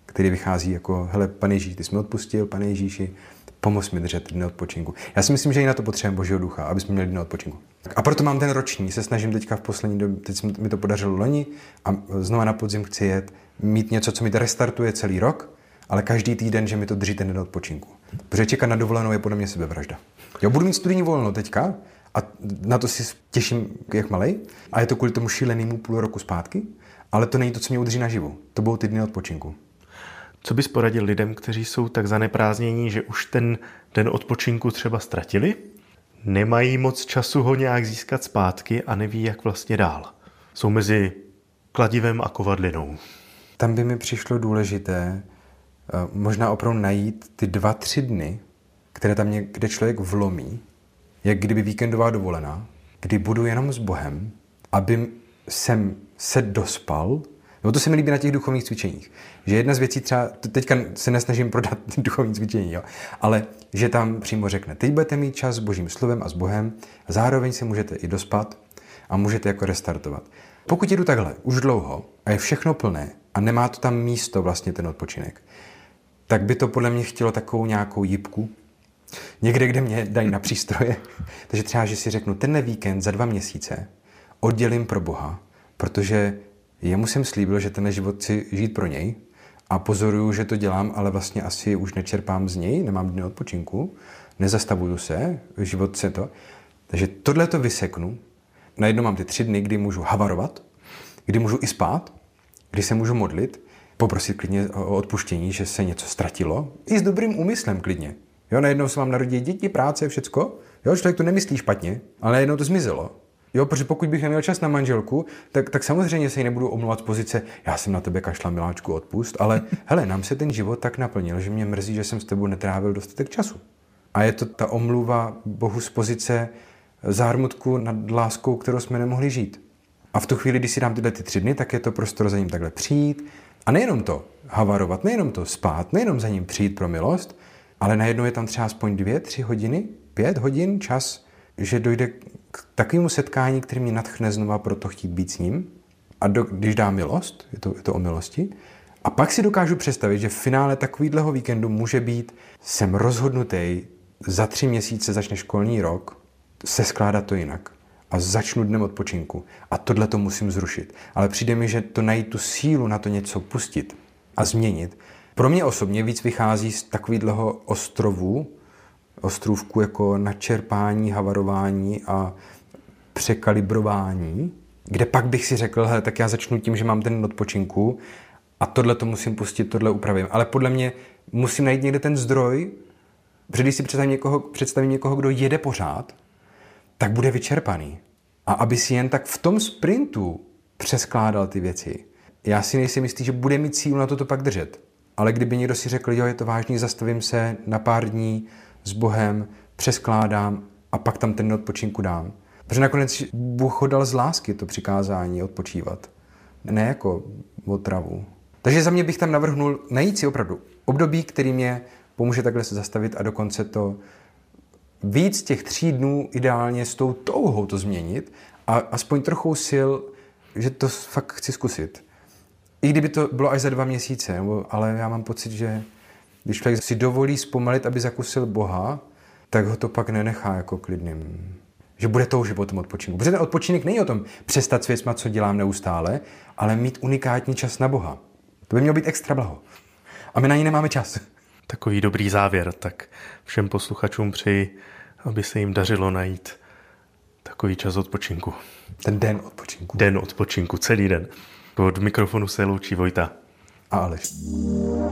který vychází jako, hele, Pane Ježíši, ty jsi mi odpustil, Pane Ježíši, pomoz mi držet dny odpočinku. Já si myslím, že i na to potřebujeme Božího ducha, aby jsme měli dny odpočinku. A proto mám ten roční, se snažím teďka v poslední době, teď mi to podařilo loni a znova na podzim chci jet, mít něco, co mi to restartuje celý rok, ale každý týden, že mi to drží ten den odpočinku. Protože čekat na dovolenou je podle mě sebevražda. Já budu mít studijní volno teďka a na to si těším jak malej a je to kvůli tomu šílenému půl roku zpátky, ale to není to, co mě udrží naživu. To budou ty dny odpočinku. Co bys poradil lidem, kteří jsou tak zaneprázdnění, že už ten den odpočinku třeba ztratili? Nemají moc času ho nějak získat zpátky a neví, jak vlastně dál. Jsou mezi kladivem a kovadlinou. Tam by mi přišlo důležité možná opravdu najít ty 2-3 dny, které tam někde člověk vlomí, jak kdyby víkendová dovolená, kdy budu jenom s Bohem, aby jsem se dospal. No to se mi líbí na těch duchovních cvičeních. Že jedna z věcí třeba, teďka se nesnažím prodat duchovní cvičení, jo, ale že tam přímo řekne, teď budete mít čas s Božím slovem a s Bohem, a zároveň se můžete i dospat a můžete jako restartovat. Pokud jedu takhle už dlouho a je všechno plné a nemá to tam místo vlastně ten odpočinek, tak by to podle mě chtělo takovou nějakou jipku, někde, kde mě dají na přístroje. Takže třeba, že si řeknu, tenhle víkend za 2 měsíce oddělím pro Boha, protože jemu jsem slíbil, že tenhle život chci žít pro něj a pozoruju, že to dělám, ale vlastně asi už nečerpám z něj, nemám dny odpočinku, nezastavuju se, život se to. Takže tohle to vyseknu. Najednou mám ty 3 dny, kdy můžu havarovat, kdy můžu i spát, kdy se můžu modlit, poprosit klidně o odpuštění, že se něco ztratilo, i s dobrým úmyslem klidně. Jo, najednou se vám narodí děti, práce, všecko. Jo, člověk to nemyslí špatně, ale najednou to zmizelo. Jo, protože pokud bych neměl čas na manželku, tak samozřejmě se jí nebudu omlouvat z pozice, já jsem na tebe kašla, miláčku, odpust, ale hele, nám se ten život tak naplnil, že mě mrzí, že jsem s tebou netrávil dostatek času. A je to ta omluva Bohu z pozice zármutku nad láskou, kterou jsme nemohli žít. A v tu chvíli, když si dám tyhle 3 dny, tak je to prostor za ním takhle přijít. A nejenom to havarovat, nejenom to spát, nejenom za ním přijít pro milost, ale najednou je tam třeba aspoň 2-3 hodiny, 5 hodin čas, že dojde k takovému setkání, který mě nadchne znova proto chtít být s ním. A když dá milost, je to o milosti, a pak si dokážu představit, že v finále takovýhleho víkendu může být, jsem rozhodnutý, za 3 měsíce začne školní rok, se skládat to jinak. A začnu dnem odpočinku. A tohle to musím zrušit. Ale přijde mi, že to najít tu sílu na to něco pustit a změnit. Pro mě osobně víc vychází z takovýhleho ostrůvku jako načerpání, havarování a překalibrování, kde pak bych si řekl, hele, tak já začnu tím, že mám ten odpočinku a tohle to musím pustit, tohle upravím. Ale podle mě musím najít někde ten zdroj, protože když si představím někoho, kdo jede pořád, tak bude vyčerpaný. A aby si jen tak v tom sprintu přeskládal ty věci, já si nejsem jistý, že bude mít sílu na to pak držet. Ale kdyby někdo si řekl, jo, je to vážný, zastavím se na pár dní s Bohem, přeskládám a pak tam ten odpočinku dám. Protože nakonec Bůh ho dal z lásky to přikázání odpočívat. Ne jako otravu. Takže za mě bych tam navrhnul najít si opravdu období, který mě pomůže takhle se zastavit a dokonce to víc těch 3 dnů ideálně s tou touhou to změnit a aspoň trochu sil, že to fakt chci zkusit. I kdyby to bylo až za 2 měsíce, ale já mám pocit, že když člověk si dovolí zpomalit, aby zakusil Boha, tak ho to pak nenechá jako klidným. Že bude toužit po tom odpočinku. Protože ten odpočinek není o tom přestat s věcma, co dělám neustále, ale mít unikátní čas na Boha. To by mělo být extra blaho. A my na ní nemáme čas. Takový dobrý závěr, tak všem posluchačům přeji, aby se jim dařilo najít takový čas odpočinku. Ten den odpočinku. Den odpočinku, celý den. Od mikrofonu se loučí Vojta. A Aleš.